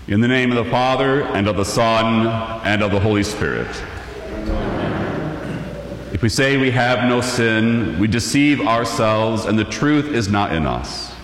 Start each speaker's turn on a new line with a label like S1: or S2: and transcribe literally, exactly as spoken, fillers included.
S1: In the name of the Father, and of the Son, and of the Holy Spirit. If we say we have no sin, we deceive ourselves, and the truth is not in us.